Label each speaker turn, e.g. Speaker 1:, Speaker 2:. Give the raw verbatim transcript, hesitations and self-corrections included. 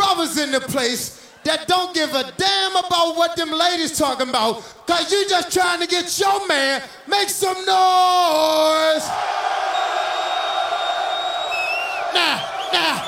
Speaker 1: brothers in the place that don't give a damn about what them ladies talking about, cause you just trying to get your man. Make some noise. Now, now,